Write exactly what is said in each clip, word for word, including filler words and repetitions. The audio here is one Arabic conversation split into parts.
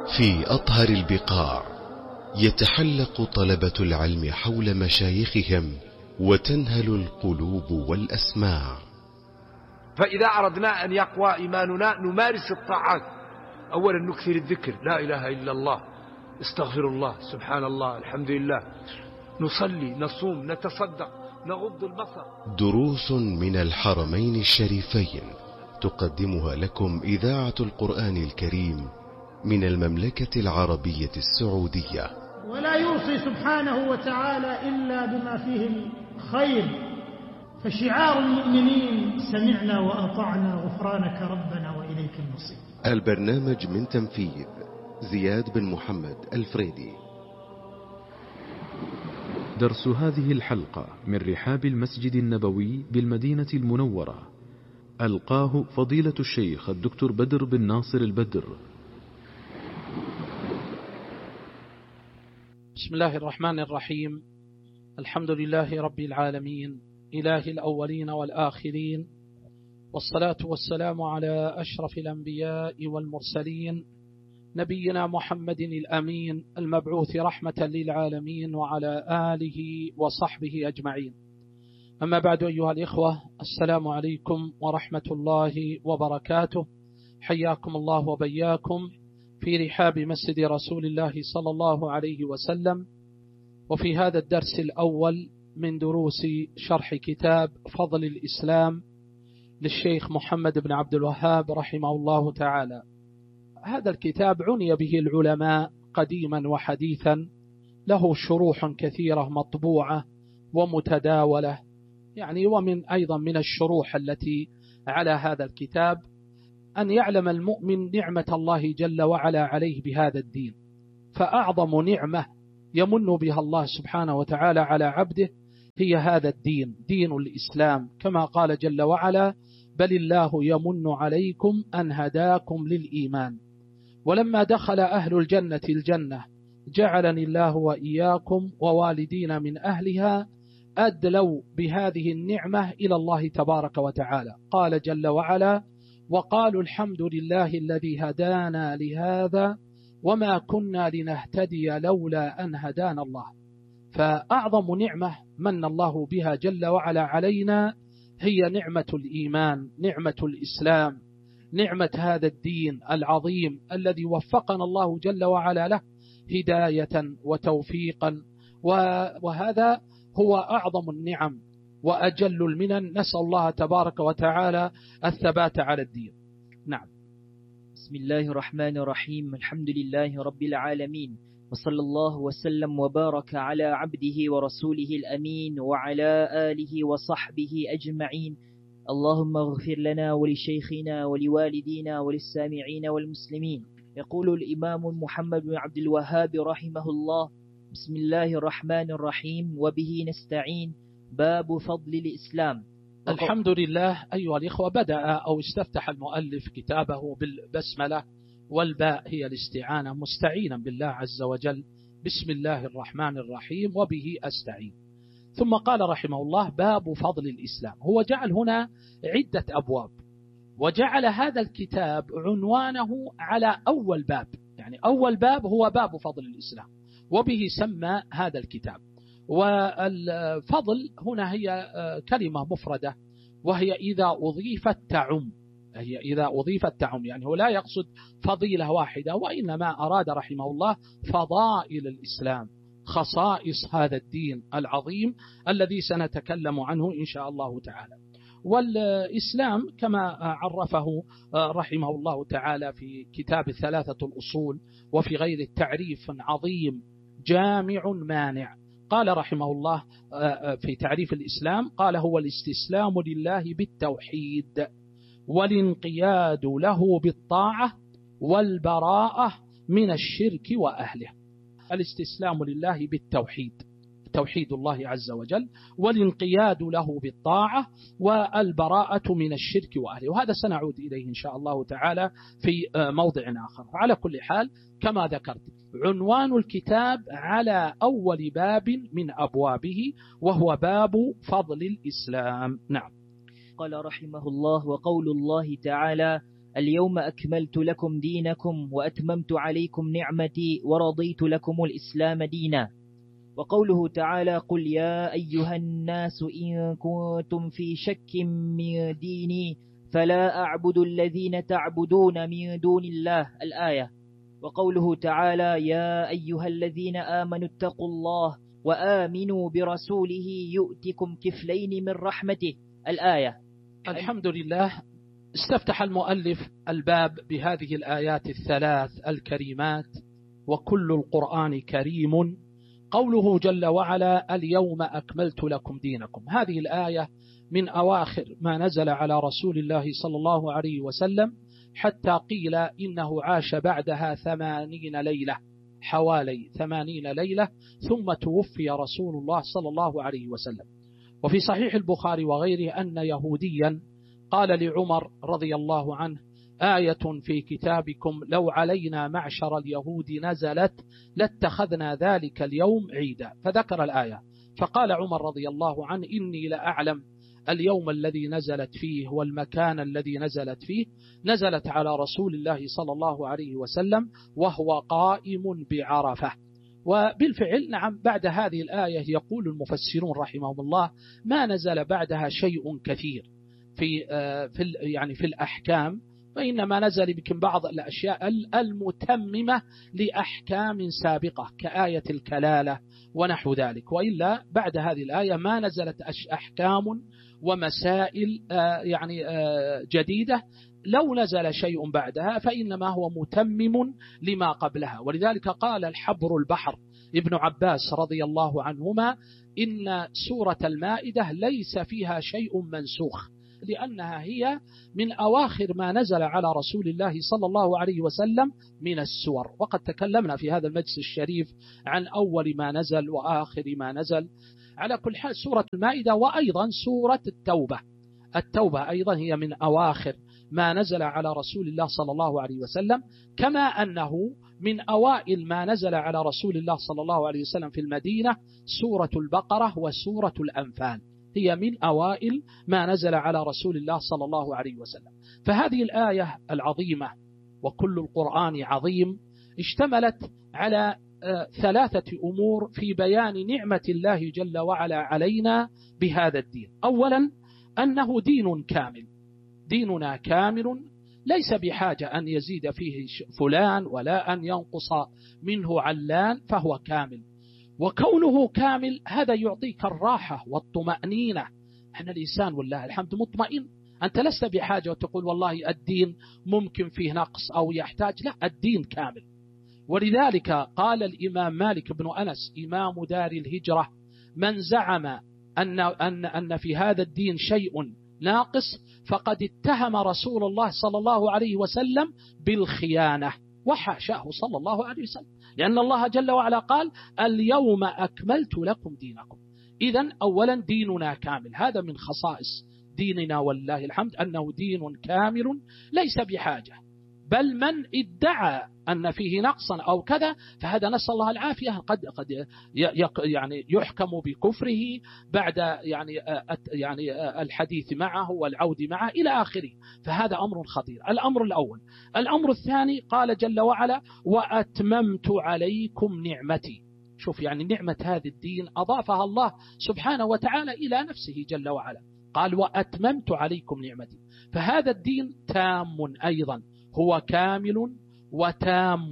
في أطهر البقاع يتحلق طلبة العلم حول مشايخهم وتنهل القلوب والأسماع. فإذا أردنا أن يقوى إيماننا نمارس الطاعات. أولا نكثر الذكر، لا إله إلا الله، استغفر الله، سبحان الله، الحمد لله، نصلي، نصوم، نتصدق، نغض البصر. دروس من الحرمين الشريفين تقدمها لكم إذاعة القرآن الكريم من المملكة العربية السعودية. ولا يوصي سبحانه وتعالى إلا بما فيه الخير، فشعار المؤمنين سمعنا وأطعنا غفرانك ربنا وإليك المصير. البرنامج من تنفيذ زياد بن محمد الفريدي. درس هذه الحلقة من رحاب المسجد النبوي بالمدينة المنورة، ألقاه فضيلة الشيخ الدكتور بدر بن ناصر البدر. بسم الله الرحمن الرحيم. الحمد لله رب العالمين، إله الأولين والآخرين، والصلاة والسلام على أشرف الأنبياء والمرسلين، نبينا محمد الأمين المبعوث رحمة للعالمين، وعلى آله وصحبه أجمعين. أما بعد، أيها الإخوة، السلام عليكم ورحمة الله وبركاته. حياكم الله وبياكم في رحاب مسجد رسول الله صلى الله عليه وسلم، وفي هذا الدرس الأول من دروس شرح كتاب فضل الإسلام للشيخ محمد بن عبد الوهاب رحمه الله تعالى. هذا الكتاب عني به العلماء قديما وحديثا، له شروح كثيرة مطبوعة ومتداولة، يعني ومن أيضا من الشروح التي على هذا الكتاب أن يعلم المؤمن نعمة الله جل وعلا عليه بهذا الدين. فأعظم نعمة يمن بها الله سبحانه وتعالى على عبده هي هذا الدين، دين الإسلام، كما قال جل وعلا: بل الله يمن عليكم أن هداكم للإيمان. ولما دخل أهل الجنة الجنة جعلني الله وإياكم ووالدين من أهلها أدلوا بهذه النعمة إلى الله تبارك وتعالى. قال جل وعلا: وقالوا الحمد لله الذي هدانا لهذا وما كنا لنهتدي لولا أن هدانا الله. فأعظم نعمة من الله بها جل وعلا علينا هي نعمة الإيمان، نعمة الإسلام، نعمة هذا الدين العظيم الذي وفقنا الله جل وعلا له هداية وتوفيقا، وهذا هو أعظم النعم وأجل المنن. نسأل الله تبارك وتعالى الثبات على الدين. نعم. بسم الله الرحمن الرحيم. الحمد لله رب العالمين، وصلى الله وسلم وبارك على عبده ورسوله الأمين وعلى آله وصحبه أجمعين. اللهم اغفر لنا ولشيخنا ولوالدينا وللسامعين والمسلمين. يقول الإمام محمد بن عبد الوهاب رحمه الله: بسم الله الرحمن الرحيم، وبه نستعين. باب فضل الإسلام. الحمد لله. أيها الإخوة، بدأ أو استفتح المؤلف كتابه بالبسملة، والباء هي الاستعانة، مستعينا بالله عز وجل. بسم الله الرحمن الرحيم وبه أستعين. ثم قال رحمه الله: باب فضل الإسلام. هو جعل هنا عدة أبواب، وجعل هذا الكتاب عنوانه على أول باب، يعني أول باب هو باب فضل الإسلام، وبه سمى هذا الكتاب. والفضل هنا هي كلمة مفردة، وهي إذا أضيفت تعم، هي إذا أضيفت تعم، يعني هو لا يقصد فضيلة واحدة، وإنما أراد رحمه الله فضائل الإسلام، خصائص هذا الدين العظيم الذي سنتكلم عنه إن شاء الله تعالى. والإسلام كما عرفه رحمه الله تعالى في كتاب ثلاثة الأصول وفي غير التعريف عظيم جامع مانع. قال رحمه الله في تعريف الإسلام، قال: هو الاستسلام لله بالتوحيد، والانقياد له بالطاعة، والبراءة من الشرك وأهله. الاستسلام لله بالتوحيد، توحيد الله عز وجل، والانقياد له بالطاعة، والبراءة من الشرك وأهله. وهذا سنعود إليه إن شاء الله تعالى في موضع آخر. على كل حال كما ذكرت، عنوان الكتاب على أول باب من أبوابه، وهو باب فضل الإسلام. نعم. قال رحمه الله: وقول الله تعالى: اليوم أكملت لكم دينكم وأتممت عليكم نعمتي ورضيت لكم الإسلام دينا. وقوله تعالى قل يا أيها الناس إن كنتم في شك من ديني فلا أعبد الذين تعبدون من دون الله الآية. وقوله تعالى يا أيها الذين آمنوا اتقوا الله وآمنوا برسوله يؤتكم كفلين من رحمته الآية. الحمد لله. استفتح المؤلف الباب بهذه الآيات الثلاث الكريمات: وكل القرآن كريم. قوله جل وعلا اليوم أكملت لكم دينكم، هذه الآية من أواخر ما نزل على رسول الله صلى الله عليه وسلم، حتى قيل إنه عاش بعدها ثمانين ليلة، حوالي ثمانين ليلة، ثم توفي رسول الله صلى الله عليه وسلم. وفي صحيح البخاري وغيره أن يهوديا قال لعمر رضي الله عنه: آية في كتابكم لو علينا معشر اليهود نزلت لاتخذنا ذلك اليوم عيدا، فذكر الآية. فقال عمر رضي الله عنه: إني لأعلم اليوم الذي نزلت فيه والمكان الذي نزلت فيه، نزلت على رسول الله صلى الله عليه وسلم وهو قائم بعرفة. وبالفعل نعم، بعد هذه الآية يقول المفسرون رحمهم الله ما نزل بعدها شيء كثير في في يعني في الأحكام، وإنما نزل بكم بعض الأشياء المتممة لأحكام سابقة كآية الكلالة ونحو ذلك، وإلا بعد هذه الآية ما نزلت أحكام ومسائل يعني جديدة. لو نزل شيء بعدها فإنما هو متمم لما قبلها. ولذلك قال الحبر البحر ابن عباس رضي الله عنهما إن سورة المائدة ليس فيها شيء منسوخ، لأنها هي من أواخر ما نزل على رسول الله صلى الله عليه وسلم من السور. وقد تكلمنا في هذا المجلس الشريف عن أول ما نزل وآخر ما نزل. على كل حال سورة المائدة وأيضا سورة التوبة، التوبة أيضا هي من أواخر ما نزل على رسول الله صلى الله عليه وسلم، كما أنه من أوائل ما نزل على رسول الله صلى الله عليه وسلم في المدينة سورة البقرة وسورة الأنفال، هي من أوائل ما نزل على رسول الله صلى الله عليه وسلم. فهذه الآية العظيمة وكل القرآن عظيم اشتملت على ثلاثة أمور في بيان نعمة الله جل وعلا علينا بهذا الدين. أولا أنه دين كامل، ديننا كامل ليس بحاجة أن يزيد فيه فلان ولا أن ينقص منه علان، فهو كامل. وكونه كامل هذا يعطيك الراحة والطمأنينة. احنا الإنسان والله الحمد مطمئن، أنت لست بحاجة وتقول والله الدين ممكن فيه نقص أو يحتاج، لا، الدين كامل. ولذلك قال الإمام مالك بن أنس إمام دار الهجرة: من زعم أن, أن, أن في هذا الدين شيء ناقص فقد اتهم رسول الله صلى الله عليه وسلم بالخيانة، وحاشاه صلى الله عليه وسلم، لأن الله جل وعلا قال اليوم أكملت لكم دينكم. إذن أولا ديننا كامل، هذا من خصائص ديننا والله الحمد أنه دين كامل ليس بحاجة. بل من ادعى أن فيه نقصا أو كذا فهذا نسأل الله العافية قد قد يعني يحكم بكفره بعد يعني يعني الحديث معه والعود معه إلى آخره، فهذا أمر خطير. الأمر الأول. الأمر الثاني قال جل وعلا: وأتممت عليكم نعمتي. شوف يعني نعمة هذا الدين أضافها الله سبحانه وتعالى إلى نفسه جل وعلا، قال وأتممت عليكم نعمتي. فهذا الدين تام أيضا، هو كامل وتام،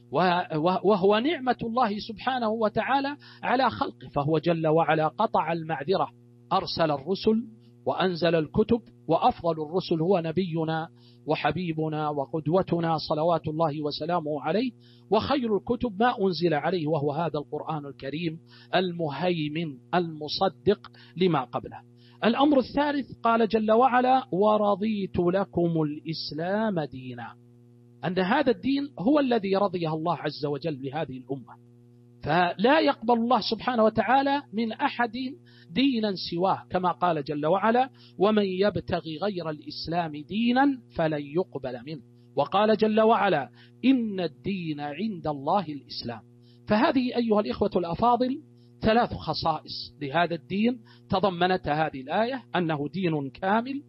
وهو نعمة الله سبحانه وتعالى على خلقه. فهو جل وعلا قطع المعذرة، أرسل الرسل وأنزل الكتب، وأفضل الرسل هو نبينا وحبيبنا وقدوتنا صلوات الله وسلامه عليه، وخير الكتب ما أنزل عليه وهو هذا القرآن الكريم المهيمن المصدق لما قبله. الأمر الثالث قال جل وعلا: ورضيت لكم الإسلام دينا، أن هذا الدين هو الذي رضيه الله عز وجل لهذه الأمة، فلا يقبل الله سبحانه وتعالى من أحد دينا سواه، كما قال جل وعلا: ومن يبتغي غير الإسلام دينا فلن يقبل منه. وقال جل وعلا: إن الدين عند الله الإسلام. فهذه أيها الإخوة الأفاضل ثلاث خصائص لهذا الدين تضمنتها هذه الآية: أنه دين كامل،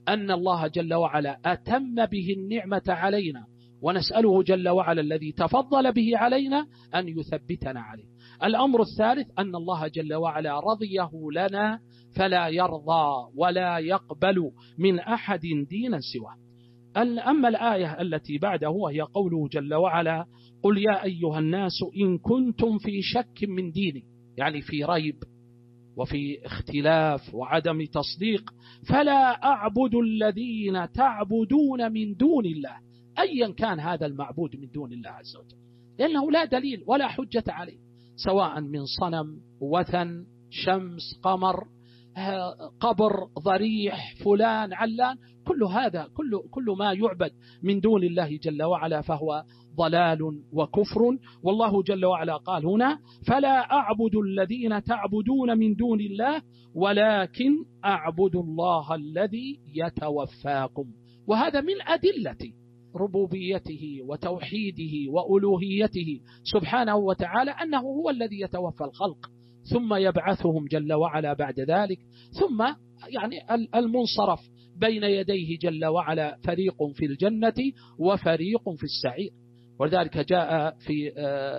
أن الله جل وعلا أتم به النعمة علينا، ونسأله جل وعلا الذي تفضل به علينا أن يثبتنا عليه. الأمر الثالث أن الله جل وعلا رضيه لنا فلا يرضى ولا يقبل من أحد دينا سواه. أما الآية التي بعده وهي قوله جل وعلا: قل يا أيها الناس إن كنتم في شك من ديني، يعني في ريب وفي اختلاف وعدم تصديق، فلا أعبد الذين تعبدون من دون الله، أيا كان هذا المعبود من دون الله عز وجل، لأنه لا دليل ولا حجة عليه، سواء من صنم، وثن، شمس، قمر، قبر، ضريح، فلان، علان، كل هذا كل, كل ما يعبد من دون الله جل وعلا فهو ضلال وكفر. والله جل وعلا قال هنا: فلا أعبد الذين تعبدون من دون الله ولكن أعبد الله الذي يتوفاكم. وهذا من أدلة ربوبيته وتوحيده وألوهيته سبحانه وتعالى، أنه هو الذي يتوفى الخلق ثم يبعثهم جل وعلا بعد ذلك، ثم يعني المنصرف بين يديه جل وعلا فريق في الجنة وفريق في السعير. ولذلك جاء في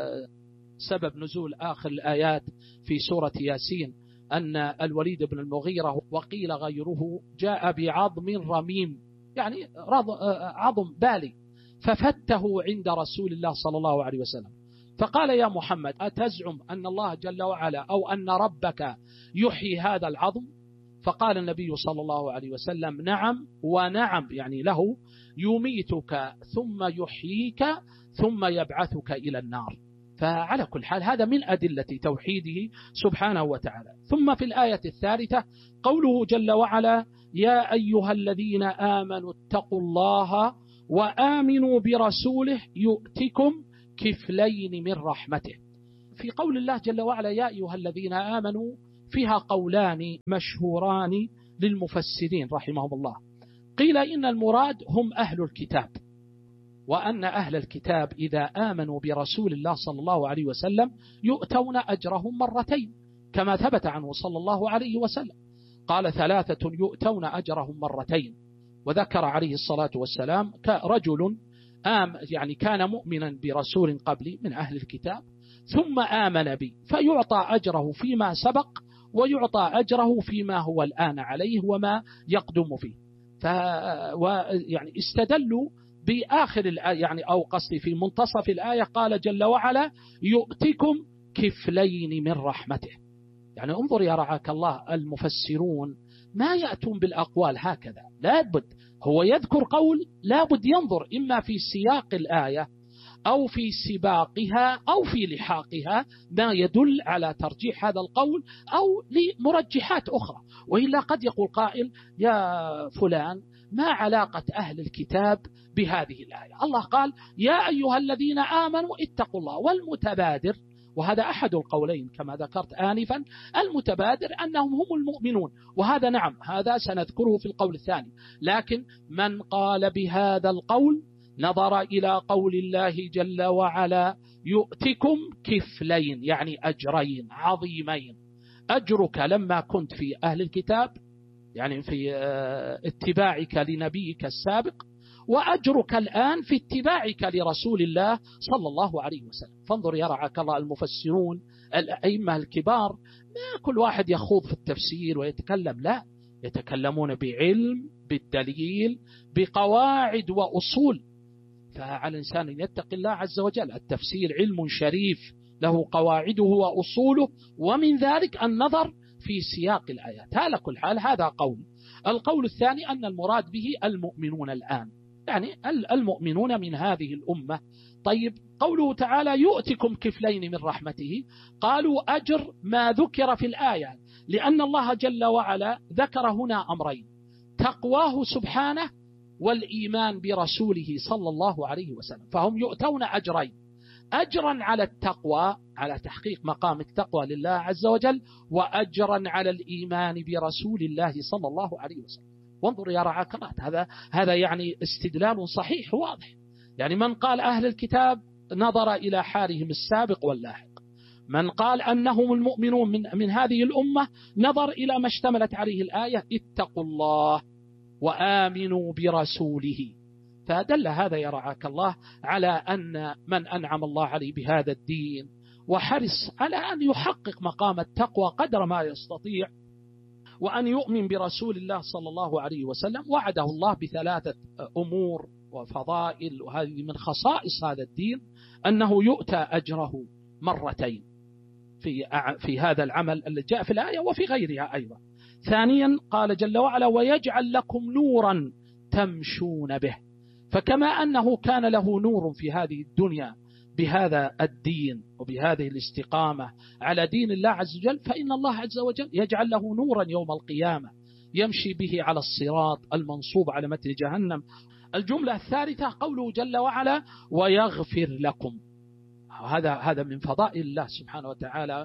سبب نزول آخر الآيات في سورة ياسين أن الوليد بن المغيرة وقيل غيره جاء بعظم رميم، يعني عظم بالي، ففته عند رسول الله صلى الله عليه وسلم، فقال: يا محمد، أتزعم أن الله جل وعلا أو أن ربك يحيي هذا العظم؟ فقال النبي صلى الله عليه وسلم: نعم ونعم، يعني له يميتك ثم يحييك ثم يبعثك إلى النار. فعلى كل حال هذا من أدلة توحيده سبحانه وتعالى. ثم في الآية الثالثة قوله جل وعلا: يا أيها الذين آمنوا اتقوا الله وآمنوا برسوله يؤتكم كفلين من رحمته. في قول الله جل وعلا يا أيها الذين آمنوا فيها قولان مشهوران للمفسرين رحمهم الله. قيل إن المراد هم أهل الكتاب، وأن أهل الكتاب إذا آمنوا برسول الله صلى الله عليه وسلم يؤتون أجرهم مرتين، كما ثبت عنه صلى الله عليه وسلم قال: ثلاثة يؤتون أجرهم مرتين. وذكر عليه الصلاة والسلام كرجل آم يعني كان مؤمنا برسول قبلي من أهل الكتاب ثم آمن بي فيعطى أجره فيما سبق ويعطى أجره فيما هو الآن عليه وما يقدم فيه. ف يعني استدلوا بآخر الآية، يعني أو قصدي في منتصف الآية قال جل وعلا: يؤتكم كفلين من رحمته. يعني انظر يا رعاك الله، المفسرون ما يأتون بالأقوال هكذا، لابد هو يذكر قول لابد ينظر إما في سياق الآية أو في سباقها أو في لحاقها ما يدل على ترجيح هذا القول أو لمرجحات أخرى. وإلا قد يقول قائل: يا فلان ما علاقة أهل الكتاب بهذه الآية؟ الله قال: يا أيها الذين آمنوا اتقوا الله. والمتبادر، وهذا أحد القولين كما ذكرت آنفا، المتبادر أنهم هم المؤمنون، وهذا نعم هذا سنذكره في القول الثاني. لكن من قال بهذا القول نظر إلى قول الله جل وعلا: يؤتكم كفلين، يعني أجرين عظيمين. أجرك لما كنت في أهل الكتاب يعني في اتباعك لنبيك السابق، وأجرك الآن في اتباعك لرسول الله صلى الله عليه وسلم. فانظر يا رعاك الله، المفسرون الأئمة الكبار ما كل واحد يخوض في التفسير ويتكلم، لا، يتكلمون بعلم، بالدليل، بقواعد وأصول. فعلى الإنسان أن يتقي الله عز وجل. التفسير علم شريف له قواعده وأصوله، ومن ذلك النظر في سياق الآيات. على كل حال هذا قول. القول الثاني أن المراد به المؤمنون الآن، يعني المؤمنون من هذه الأمة. طيب قوله تعالى يؤتكم كفلين من رحمته، قالوا أجر ما ذكر في الآية، لأن الله جل وعلا ذكر هنا أمرين: تقواه سبحانه والإيمان برسوله صلى الله عليه وسلم، فهم يؤتون أجرين: أجرا على التقوى، على تحقيق مقام التقوى لله عز وجل، وأجرا على الإيمان برسول الله صلى الله عليه وسلم. وانظر يا رعاك الله، هذا هذا يعني استدلال صحيح واضح. يعني من قال أهل الكتاب نظر إلى حالهم السابق واللاحق، من قال أنهم المؤمنون من, من هذه الأمة نظر إلى ما اشتملت عليه الآية اتقوا الله. وآمنوا برسوله. فدل هذا يرعاك الله على أن من أنعم الله عليه بهذا الدين وحرص على أن يحقق مقام التقوى قدر ما يستطيع وأن يؤمن برسول الله صلى الله عليه وسلم، وعده الله بثلاثة أمور وفضائل، وهذه من خصائص هذا الدين أنه يؤتى أجره مرتين في في هذا العمل الذي جاء في الآية وفي غيرها أيضا. ثانيا قال جل وعلا: ويجعل لكم نورا تمشون به. فكما أنه كان له نور في هذه الدنيا بهذا الدين وبهذه الاستقامة على دين الله عز وجل، فإن الله عز وجل يجعل له نورا يوم القيامة يمشي به على الصراط المنصوب على متن جهنم. الجملة الثالثة قوله جل وعلا: ويغفر لكم. هذا هذا من فضائل الله سبحانه وتعالى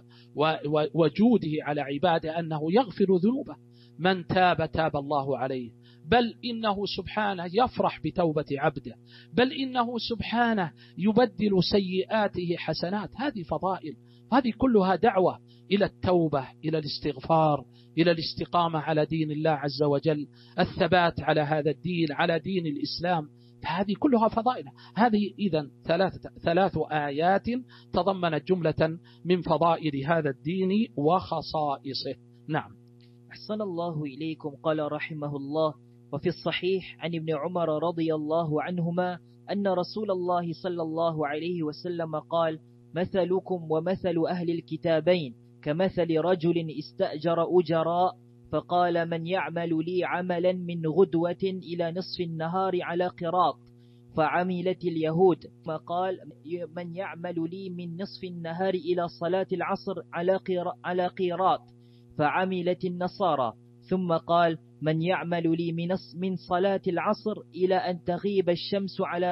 ووجوده على عباده أنه يغفر ذنوبه. من تاب تاب الله عليه، بل إنه سبحانه يفرح بتوبة عبده، بل إنه سبحانه يبدل سيئاته حسنات. هذه فضائل، هذه كلها دعوة إلى التوبة، إلى الاستغفار، إلى الاستقامة على دين الله عز وجل، الثبات على هذا الدين، على دين الإسلام. هذه كلها فضائل. هذه إذن ثلاثة ثلاث آيات تضمنت جملة من فضائل هذا الدين وخصائصه. نعم. أحسن الله إليكم. قال رحمه الله: وفي الصحيح عن ابن عمر رضي الله عنهما أن رسول الله صلى الله عليه وسلم قال: مثلكم ومثل أهل الكتابين كمثل رجل استأجر أجراء فقال: من يعمل لي عملا من غدوة إلى نصف النهار على قراط، فعملت اليهود. فقال: من يعمل لي من نصف النهار إلى صلاة العصر على قيراط، فعملت النصارى. ثم قال: من يعمل لي من صلاة العصر إلى أن تغيب الشمس على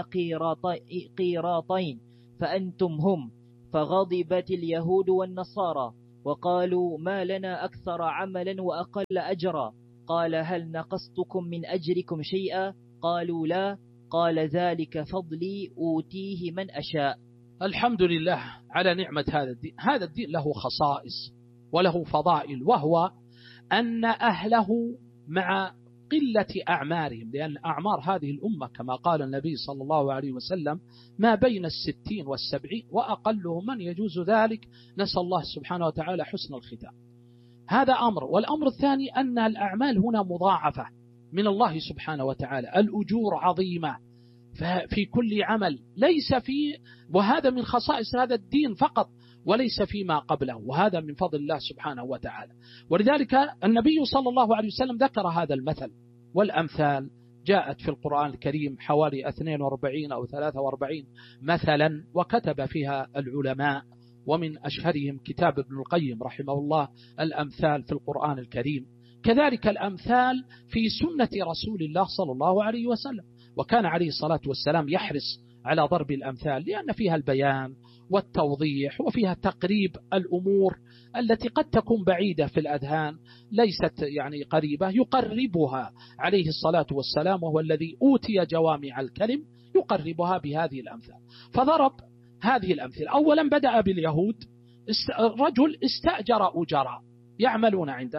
قيراطين، فأنتم هم. فغضبت اليهود والنصارى وقالوا: ما لنا أكثر عملا وأقل أجرا. قال: هل نقصتكم من أجركم شيئا؟ قالوا: لا. قال: ذلك فضلي أوتيه من أشاء. الحمد لله على نعمة هذا الدين. هذا الدين له خصائص وله فضائل، وهو أن أهله مع قلة أعمارهم، لأن أعمار هذه الأمة كما قال النبي صلى الله عليه وسلم ما بين الستين والسبعين، وأقلهم من يجوز ذلك. نسأل الله سبحانه وتعالى حسن الختام. هذا أمر. والأمر الثاني أن الأعمال هنا مضاعفة من الله سبحانه وتعالى، الأجور عظيمة في كل عمل، ليس في، وهذا من خصائص هذا الدين فقط وليس فيما قبله، وهذا من فضل الله سبحانه وتعالى. ولذلك النبي صلى الله عليه وسلم ذكر هذا المثل. والأمثال جاءت في القرآن الكريم حوالي اثنين وأربعين أو ثلاثة وأربعين مثلا، وكتب فيها العلماء، ومن أشهرهم كتاب ابن القيم رحمه الله الأمثال في القرآن الكريم. كذلك الأمثال في سنة رسول الله صلى الله عليه وسلم، وكان عليه الصلاة والسلام يحرص على ضرب الأمثال لأن فيها البيان والتوضيح، وفيها تقريب الأمور التي قد تكون بعيدة في الأذهان، ليست يعني قريبة، يقربها عليه الصلاة والسلام، وهو الذي أوتي جوامع الكلم، يقربها بهذه الأمثال. فضرب هذه الأمثلة. أولا بدأ باليهود، رجل استأجر أجراء يعملون عنده،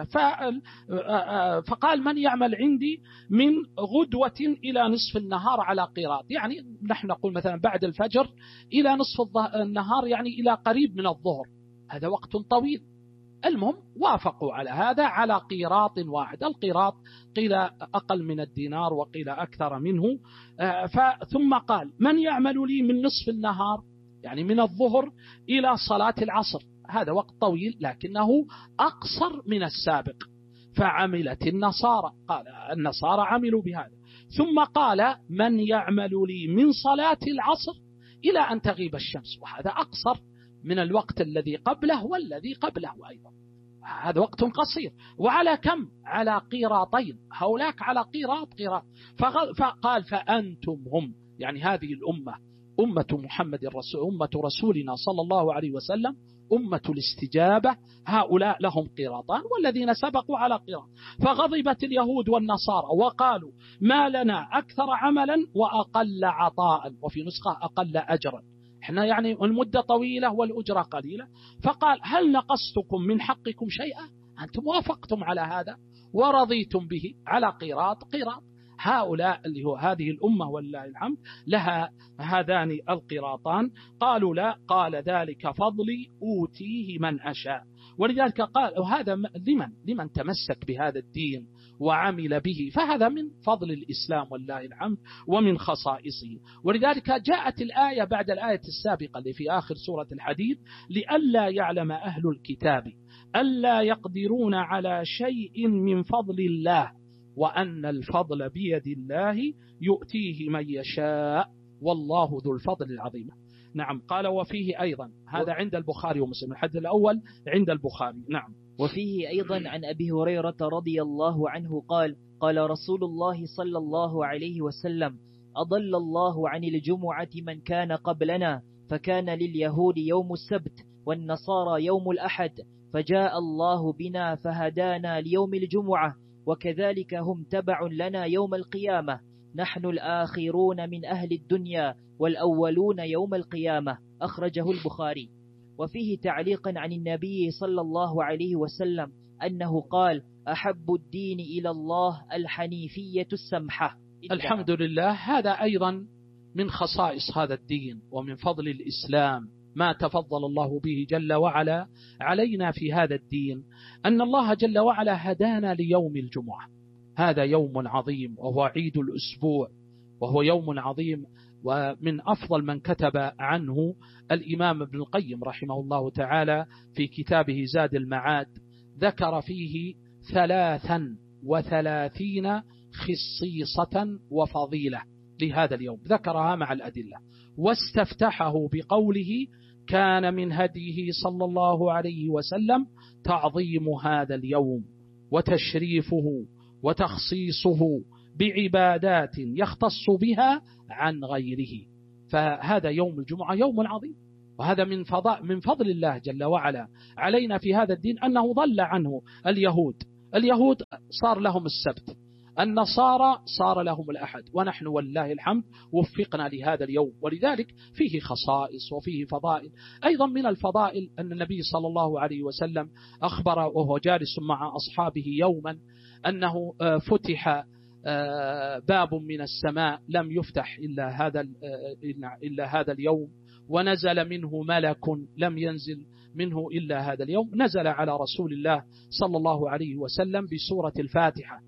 فقال: من يعمل عندي من غدوة إلى نصف النهار على قيراط، يعني نحن نقول مثلا بعد الفجر إلى نصف النهار، يعني إلى قريب من الظهر، هذا وقت طويل. المهم وافقوا على هذا على قيراط واحد. القيراط قيل أقل من الدينار وقيل أكثر منه. ثم قال: من يعمل لي من نصف النهار، يعني من الظهر إلى صلاة العصر، هذا وقت طويل لكنه أقصر من السابق. فعملت النصارى، قال النصارى عملوا بهذا. ثم قال: من يعمل لي من صلاة العصر إلى أن تغيب الشمس، وهذا أقصر من الوقت الذي قبله والذي قبله أيضا، هذا وقت قصير. وعلى كم؟ على قيراطين، هؤلاء على قيراط قيراط. فقال: فأنتم هم، يعني هذه الأمة، أمة محمد الرسول، أمة رسولنا صلى الله عليه وسلم، أمة الاستجابة، هؤلاء لهم قيراطان والذين سبقوا على قيراط. فغضبت اليهود والنصارى وقالوا: ما لنا أكثر عملا وأقل عطاء، وفي نسخة أقل أجرا، احنا يعني المدة طويلة والأجرة قليلة. فقال: هل نقصتكم من حقكم شيئا؟ أنتم وافقتم على هذا ورضيتم به على قيراط قيراط. هؤلاء اللي هو هذه الأمة ولله الحمد لها هذان القراطان. قالوا لا، قال ذلك فضلي أوتيه من أشاء. ولذلك قال وهذا لمن لمن تمسك بهذا الدين وعمل به، فهذا من فضل الإسلام والله الحمد ومن خصائصه. ولذلك جاءت الآية بعد الآية السابقة اللي في آخر سورة الحديد: لئلا يعلم أهل الكتاب ألا يقدرون على شيء من فضل الله وأن الفضل بيد الله يؤتيه من يشاء والله ذو الفضل العظيم. نعم. قال وفيه أيضا، هذا عند البخاري ومسلم، الحديث الأول عند البخاري. نعم. وفيه أيضا عن أبي هريرة رضي الله عنه قال: قال رسول الله صلى الله عليه وسلم: أضل الله عن الجمعة من كان قبلنا، فكان لليهود يوم السبت والنصارى يوم الأحد، فجاء الله بنا فهدانا ليوم الجمعة، وكذلك هم تبع لنا يوم القيامة، نحن الآخرون من أهل الدنيا والأولون يوم القيامة. أخرجه البخاري. وفيه تعليقا عن النبي صلى الله عليه وسلم أنه قال: أحب الدين إلى الله الحنيفية السمحة. الحمد لله. هذا أيضا من خصائص هذا الدين ومن فضل الإسلام، ما تفضل الله به جل وعلا علينا في هذا الدين، أن الله جل وعلا هدانا ليوم الجمعة. هذا يوم عظيم وهو عيد الأسبوع، وهو يوم عظيم، ومن أفضل من كتب عنه الإمام ابن القيم رحمه الله تعالى في كتابه زاد المعاد، ذكر فيه ثلاثا وثلاثين خصيصة وفضيلة لهذا اليوم، ذكرها مع الأدلة، واستفتحه بقوله: كان من هديه صلى الله عليه وسلم تعظيم هذا اليوم وتشريفه وتخصيصه بعبادات يختص بها عن غيره. فهذا يوم الجمعة يوم عظيم، وهذا من فضاء من فضل الله جل وعلا علينا في هذا الدين، أنه ضل عنه اليهود. اليهود صار لهم السبت، النصارى صار لهم الأحد، ونحن والله الحمد وفقنا لهذا اليوم. ولذلك فيه خصائص وفيه فضائل. أيضا من الفضائل أن النبي صلى الله عليه وسلم أخبر وهو جالس مع أصحابه يوما أنه فتح باب من السماء لم يفتح إلا هذا إلا هذا اليوم، ونزل منه ملك لم ينزل منه إلا هذا اليوم. نزل على رسول الله صلى الله عليه وسلم بسورة الفاتحة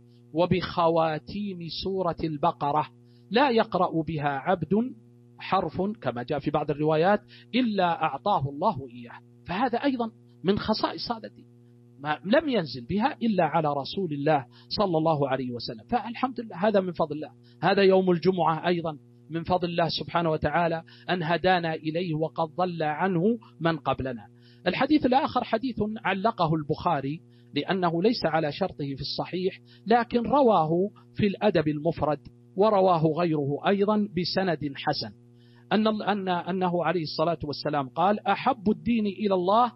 وبخواتيم سورة البقرة، لا يقرأ بها عبد حرف كما جاء في بعض الروايات إلا أعطاه الله إياه. فهذا أيضا من خصائص هذا الدين، ما لم ينزل بها إلا على رسول الله صلى الله عليه وسلم. فالحمد لله، هذا من فضل الله. هذا يوم الجمعة أيضا من فضل الله سبحانه وتعالى أن هدانا إليه وقد ضل عنه من قبلنا. الحديث الآخر حديث علقه البخاري لأنه ليس على شرطه في الصحيح، لكن رواه في الأدب المفرد ورواه غيره أيضا بسند حسن، أن أن أنه عليه الصلاة والسلام قال: أحب الدين إلى الله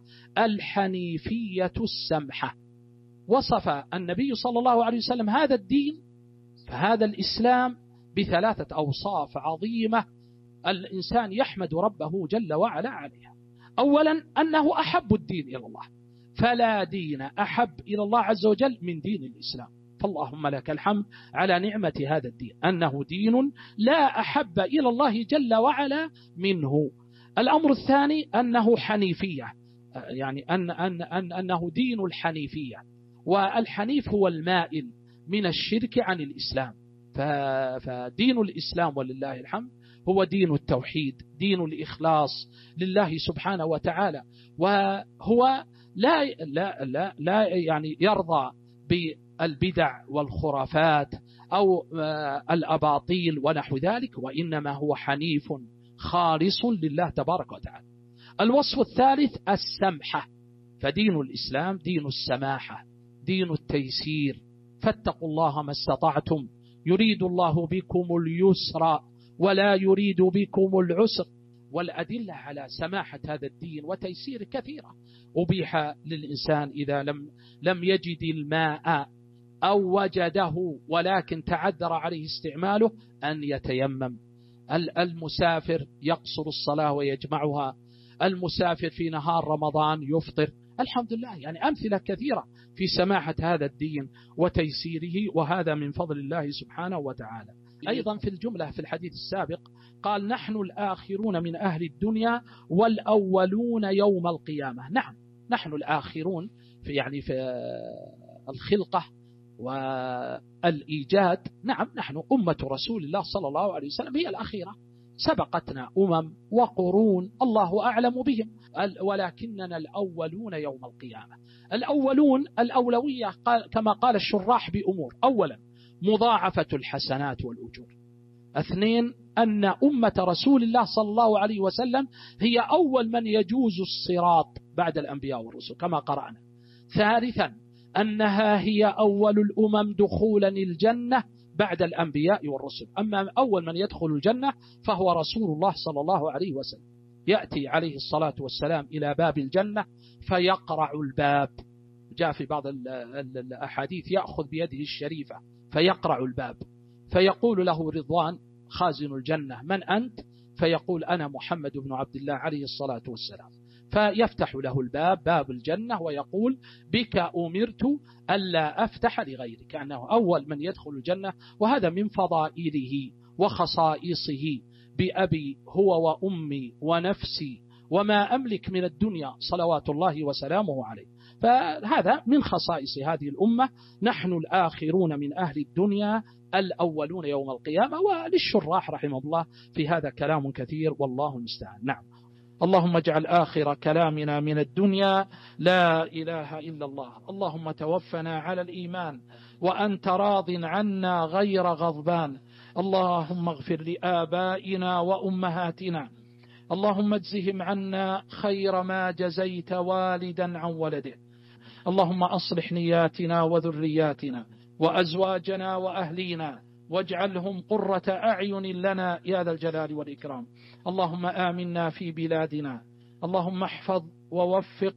الحنيفية السمحة. وصف النبي صلى الله عليه وسلم هذا الدين، فهذا الإسلام، بثلاثة أوصاف عظيمة الإنسان يحمد ربه جل وعلا عليها. أولا أنه أحب الدين إلى الله، فلا دين أحب إلى الله عز وجل من دين الإسلام، فاللهم لك الحمد على نعمة هذا الدين، أنه دين لا أحب إلى الله جل وعلا منه. الأمر الثاني أنه حنيفية، يعني أن أن أن أنه دين الحنيفية، والحنيف هو المائل من الشرك عن الإسلام. فدين الإسلام ولله الحمد هو دين التوحيد، دين الإخلاص لله سبحانه وتعالى، وهو لا لا لا لا يعني يرضى بالبدع والخرافات أو الأباطيل ونحو ذلك، وإنما هو حنيف خالص لله تبارك وتعالى. الوصف الثالث السمحة، فدين الإسلام دين السماحة، دين التيسير، فاتقوا الله ما استطعتم، يريد الله بكم اليسر ولا يريد بكم العسر. والأدلة على سماحة هذا الدين وتيسير كثيرة. أبيح للإنسان إذا لم لم يجد الماء أو وجده ولكن تعذر عليه استعماله أن يتيمم. المسافر يقصر الصلاة ويجمعها، المسافر في نهار رمضان يفطر، الحمد لله، يعني أمثلة كثيرة في سماحة هذا الدين وتيسيره، وهذا من فضل الله سبحانه وتعالى. أيضا في الجملة في الحديث السابق قال نحن الآخرون من أهل الدنيا والأولون يوم القيامة. نعم، نحن الآخرون في يعني في الخلقة والإيجاد. نعم، نحن أمة رسول الله صلى الله عليه وسلم هي الأخيرة، سبقتنا أمم وقرون الله أعلم بهم، ولكننا الأولون يوم القيامة. الأولون الأولوية قال كما قال الشراح بأمور: أولا مضاعفة الحسنات والأجور، اثنين أن أمة رسول الله صلى الله عليه وسلم هي أول من يجوز الصراط بعد الأنبياء والرسل كما قرأنا، ثالثا أنها هي أول الأمم دخولا الجنة بعد الأنبياء والرسل، أما أول من يدخل الجنة فهو رسول الله صلى الله عليه وسلم، يأتي عليه الصلاة والسلام إلى باب الجنة فيقرع الباب، جاء في بعض الأحاديث يأخذ بيده الشريفة فيقرع الباب، فيقول له رضوان خازن الجنة: من أنت؟ فيقول: أنا محمد بن عبد الله عليه الصلاة والسلام، فيفتح له الباب، باب الجنة، ويقول: بك أمرت ألا أفتح لغيرك، كأنه أول من يدخل الجنة. وهذا من فضائله وخصائصه: بأبي هو وأمي ونفسي وما أملك من الدنيا صلوات الله وسلامه عليه. فهذا من خصائص هذه الأمة، نحن الآخرون من أهل الدنيا الأولون يوم القيامة. وللشراح رحمه الله في هذا كلام كثير والله المستعان. نعم. اللهم اجعل آخر كلامنا من الدنيا لا إله إلا الله. اللهم توفنا على الإيمان وأنت راض عنا غير غضبان. اللهم اغفر لآبائنا وأمهاتنا، اللهم اجزهم عنا خير ما جزيت والدا عن ولده. اللهم أصلح نياتنا وذرياتنا وأزواجنا وأهلينا واجعلهم قرة أعين لنا يا ذا الجلال والإكرام. اللهم آمنا في بلادنا، اللهم احفظ ووفق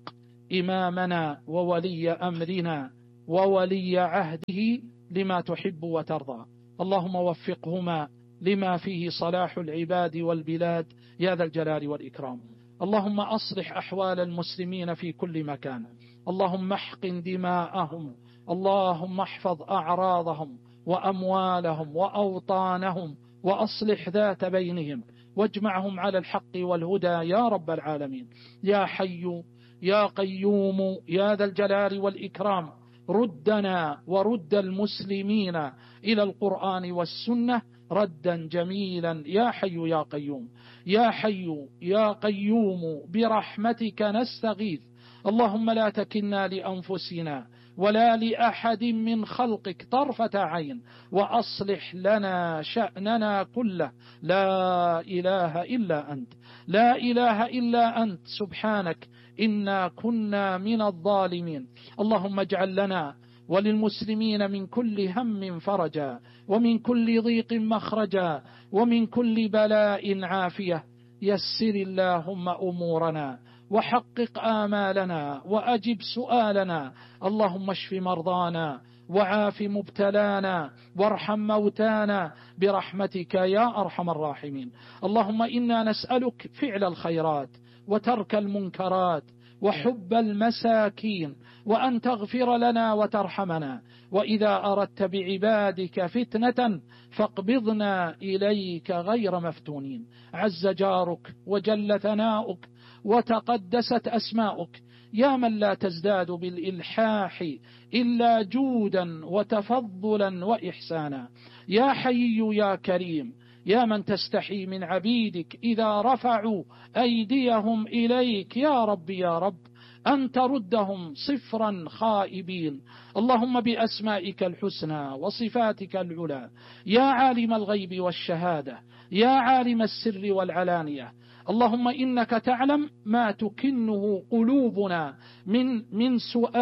إمامنا وولي أمرنا وولي عهده لما تحب وترضى. اللهم وفقهما لما فيه صلاح العباد والبلاد يا ذا الجلال والإكرام. اللهم أصلح أحوال المسلمين في كل مكان، اللهم احقن دماءهم، اللهم احفظ أعراضهم وأموالهم وأوطانهم، وأصلح ذات بينهم، واجمعهم على الحق والهدى يا رب العالمين. يا حي يا قيوم يا ذا الجلال والإكرام، ردنا ورد المسلمين إلى القرآن والسنة ردا جميلا يا حي يا قيوم. يا حي يا قيوم برحمتك نستغيث، اللهم لا تكلنا لأنفسنا ولا لأحد من خلقك طرفة عين، وأصلح لنا شأننا كله. لا إله إلا أنت، لا إله إلا أنت، سبحانك إنا كنا من الظالمين. اللهم اجعل لنا وللمسلمين من كل هم فرجا، ومن كل ضيق مخرجا، ومن كل بلاء عافية. يسر اللهم أمورنا وحقق آمالنا وأجب سؤالنا. اللهم اشف مرضانا وعاف مبتلانا وارحم موتانا برحمتك يا أرحم الراحمين. اللهم إنا نسألك فعل الخيرات وترك المنكرات وحب المساكين، وأن تغفر لنا وترحمنا، وإذا أردت بعبادك فتنة فاقبضنا إليك غير مفتونين. عز جارك وجل ثناؤك وتقدست أسماؤك، يا من لا تزداد بالإلحاح إلا جودا وتفضلا وإحسانا. يا حي يا كريم، يا من تستحي من عبيدك إذا رفعوا أيديهم إليك يا رب يا رب أن تردهم صفرا خائبين. اللهم بأسمائك الحسنى وصفاتك العلى، يا عالم الغيب والشهادة، يا عالم السر والعلانية، اللهم إنك تعلم ما تكنه قلوبنا من من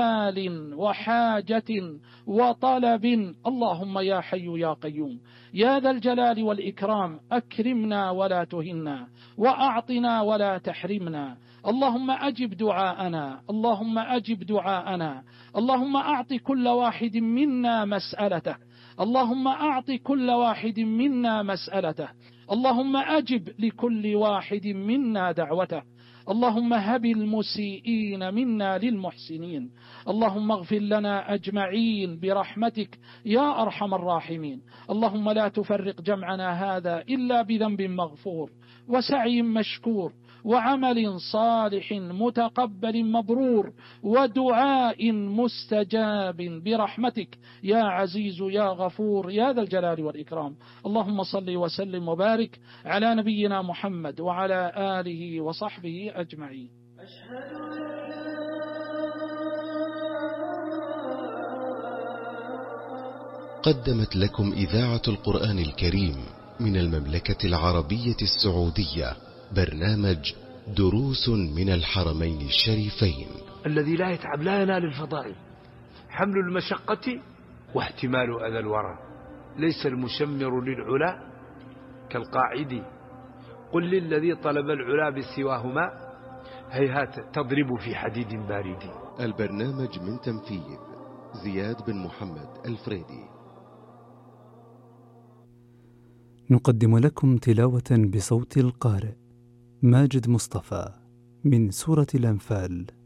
سؤال وحاجة وطلب. اللهم يا حي يا قيوم يا ذا الجلال والإكرام، أكرمنا ولا تهنا، وأعطنا ولا تحرمنا. اللهم أجب دعاءنا، اللهم أجب دعاءنا. اللهم أعط كل واحد منا مسألته، اللهم أعط كل واحد منا مسألته. اللهم أجب لكل واحد منا دعوته، اللهم هب المسيئين منا للمحسنين، اللهم اغفر لنا أجمعين برحمتك يا أرحم الراحمين. اللهم لا تفرق جمعنا هذا إلا بذنب مغفور وسعي مشكور وعمل صالح متقبل مبرور ودعاء مستجاب برحمتك يا عزيز يا غفور يا ذا الجلال والإكرام. اللهم صل وسلم وبارك على نبينا محمد وعلى آله وصحبه أجمعين. قدمت لكم إذاعة القرآن الكريم من المملكة العربية السعودية برنامج دروس من الحرمين الشريفين. الذي لا يتعب لا ينال الفضائل. حمل المشقة واحتمال أذى الورى. ليس المشمر للعلا كالقاعد. قل للذي طلب العلا بسواهما هيهات تضرب في حديد بارد. البرنامج من تنفيذ زياد بن محمد الفريدي. نقدم لكم تلاوة بصوت القارئ ماجد مصطفى من سورة الأنفال.